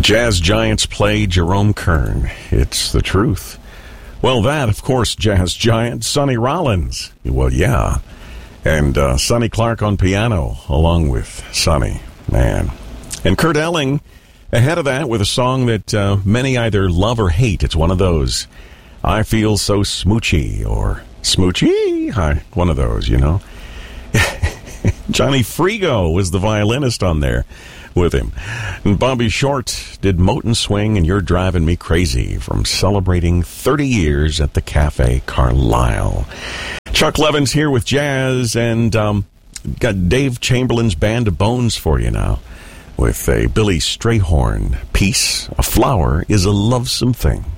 Jazz Giants play Jerome Kern. It's the truth. Well, that, of course, jazz giant Sonny Rollins. Well, yeah. And Sonny Clark on piano, along with Sonny. Man. And Kurt Elling, ahead of that, with a song that many either love or hate. It's one of those, I feel so smoochy, or smoochy. One of those, you know. Johnny Frigo was the violinist on there with him. And Bobby Short did Moten Swing and You're Driving Me Crazy from celebrating 30 years at the Cafe Carlisle. Chuck Levin's here with jazz, and got Dave Chamberlain's Band of Bones for you now with a Billy Strayhorn piece, A Flower is a Lovesome Thing.